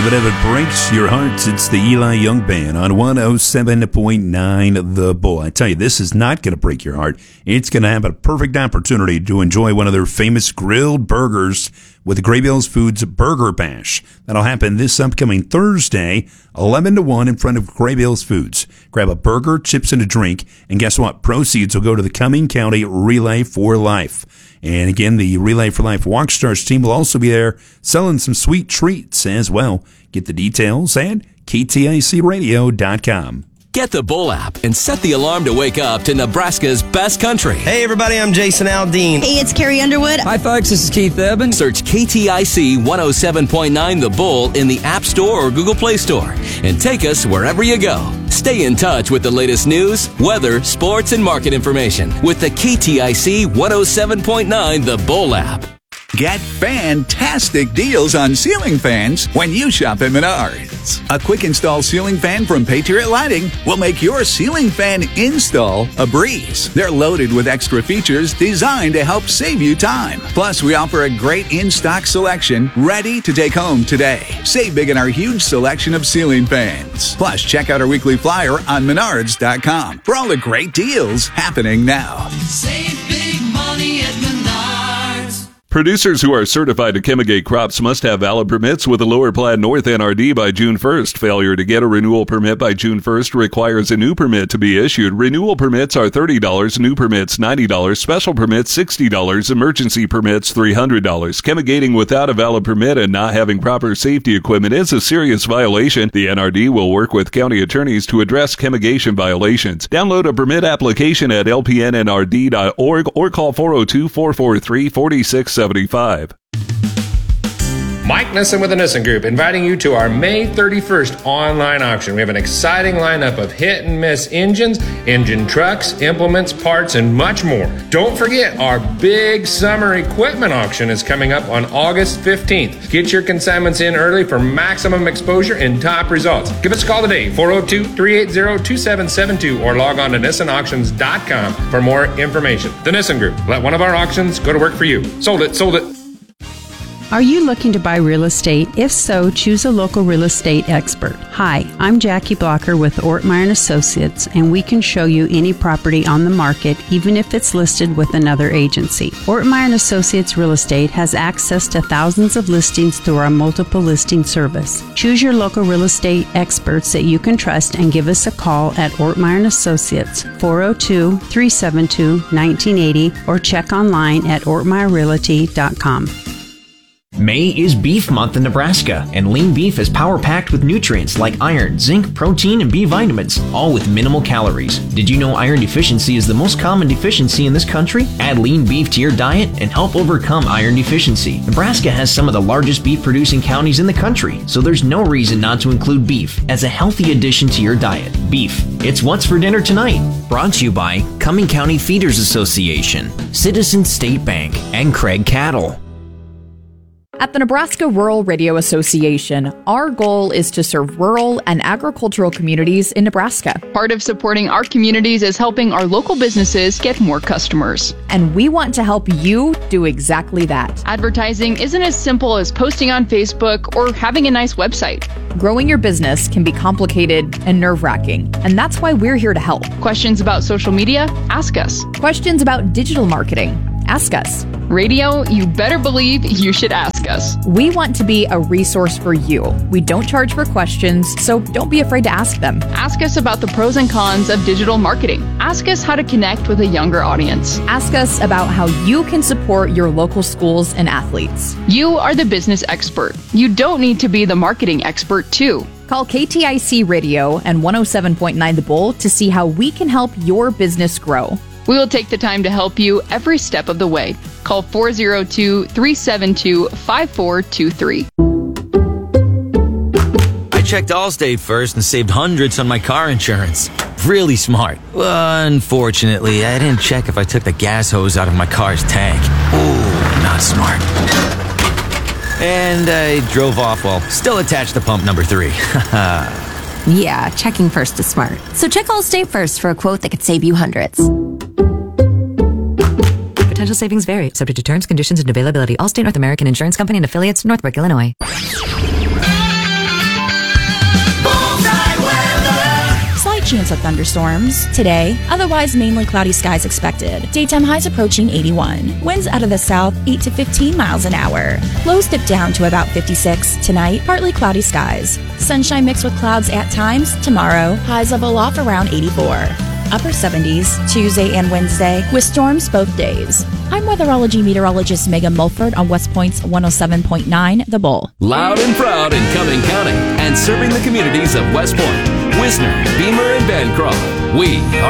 Even if it breaks your hearts, it's the Eli Young Band on 107.9 The Bull. I tell you, this is not going to break your heart. It's going to have a perfect opportunity to enjoy one of their famous grilled burgers with the Graybills Foods Burger Bash. That'll happen this upcoming Thursday, 11 to 1 in front of Graybills Foods. Grab a burger, chips, and a drink, and guess what? Proceeds will go to the Cumming County Relay for Life. And again, the Relay for Life Walkstars team will also be there selling some sweet treats as well. Get the details at kticradio.com. Get the Bull app and set the alarm to wake up to Nebraska's best country. Hey, everybody, I'm Jason Aldean. Hey, it's Carrie Underwood. Hi, folks, this is Keith Eben. Search KTIC 107.9 The Bull in the App Store or Google Play Store and take us wherever you go. Stay in touch with the latest news, weather, sports, and market information with the KTIC 107.9 The Bull app. Get fantastic deals on ceiling fans when you shop at Menards. A quick install ceiling fan from Patriot Lighting will make your ceiling fan install a breeze. They're loaded with extra features designed to help save you time. Plus, we offer a great in-stock selection ready to take home today. Save big in our huge selection of ceiling fans. Plus, check out our weekly flyer on Menards.com for all the great deals happening now. Save big money at Menards. Producers who are certified to Chemigate crops must have valid permits with the Lower Platte North NRD by June 1st. Failure to get a renewal permit by June 1st requires a new permit to be issued. Renewal permits are $30, new permits $90, special permits $60, emergency permits $300. Chemigating without a valid permit and not having proper safety equipment is a serious violation. The NRD will work with county attorneys to address chemigation violations. Download a permit application at lpnnrd.org or call 402-443-4675. Mike Nissen with the Nissen Group, inviting you to our May 31st online auction. We have an exciting lineup of hit and miss engines, engine trucks, implements, parts, and much more. Don't forget, our big summer equipment auction is coming up on August 15th. Get your consignments in early for maximum exposure and top results. Give us a call today, 402-380-2772, or log on to NissenAuctions.com for more information. The Nissen Group. Let one of our auctions go to work for you. Sold it, sold it. Are you looking to buy real estate? If so, choose a local real estate expert. Hi, I'm Jackie Blocker with Ortmeyer & Associates, and we can show you any property on the market, even if it's listed with another agency. Ortmeyer & Associates Real Estate has access to thousands of listings through our multiple listing service. Choose your local real estate experts that you can trust and give us a call at Ortmeyer & Associates, 402-372-1980, or check online at ortmeyerrealty.com. May is Beef Month in Nebraska, and lean beef is power-packed with nutrients like iron, zinc, protein, and B vitamins, all with minimal calories. Did you know iron deficiency is the most common deficiency in this country? Add lean beef to your diet and help overcome iron deficiency. Nebraska has some of the largest beef-producing counties in the country, so there's no reason not to include beef as a healthy addition to your diet. Beef, it's what's for dinner tonight. Brought to you by Cumming County Feeders Association, Citizens State Bank, and Craig Cattle. At the Nebraska Rural Radio Association, our goal is to serve rural and agricultural communities in Nebraska. Part of supporting our communities is helping our local businesses get more customers. And we want to help you do exactly that. Advertising isn't as simple as posting on Facebook or having a nice website. Growing your business can be complicated and nerve-wracking, and that's why we're here to help. Questions about social media? Ask us. Questions about digital marketing? Ask us. Radio, you better believe you should ask us. We want to be a resource for you. We don't charge for questions, so don't be afraid to ask them. Ask us about the pros and cons of digital marketing. Ask us how to connect with a younger audience. Ask us about how you can support your local schools and athletes. You are the business expert. You don't need to be the marketing expert, too. Call KTIC Radio and 107.9 The Bull to see how we can help your business grow. We will take the time to help you every step of the way. Call 402-372-5423. I checked Allstate first and saved hundreds on my car insurance. Really smart. Unfortunately, I didn't check if I took the gas hose out of my car's tank. Ooh, not smart. And I drove off while still attached to pump number 3. Yeah, checking first is smart. So check Allstate first for a quote that could save you hundreds. Potential savings vary, subject to terms, conditions, and availability. Allstate North American Insurance Company and affiliates, Northbrook, Illinois. chance of thunderstorms today, otherwise mainly cloudy skies expected. Daytime highs approaching 81. Winds out of the south 8 to 15 miles an hour. Lows dip down to about 56. Tonight, partly cloudy skies. Sunshine mixed with clouds at times. Tomorrow, highs level off around 84. Upper 70s Tuesday and Wednesday with storms both days. I'm weatherology meteorologist Megan Mulford on West Point's 107.9 The Bull. Loud and proud in Coving County and serving the communities of West Point, Wisner, Beamer, and Bancroft. We are